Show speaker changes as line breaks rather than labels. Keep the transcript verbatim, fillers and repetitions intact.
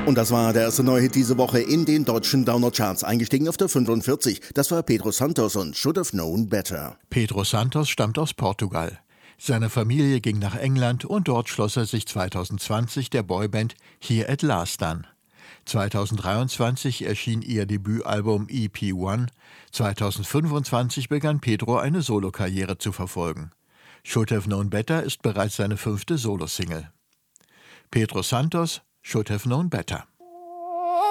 Und das war der erste neue Hit diese Woche in den deutschen Download-Charts. Eingestiegen auf der fünfundvierzig. Das war Pedro Santos und Should Have Known Better.
Pedro Santos stammt aus Portugal. Seine Familie ging nach England und dort schloss er sich zweitausendzwanzig der Boyband Here at Last an. zweitausenddreiundzwanzig erschien ihr Debütalbum E P eins. zweitausendfünfundzwanzig begann Pedro eine Solokarriere zu verfolgen. Should Have Known Better ist bereits seine fünfte Solosingle. Pedro Santos, Should Have Known Better.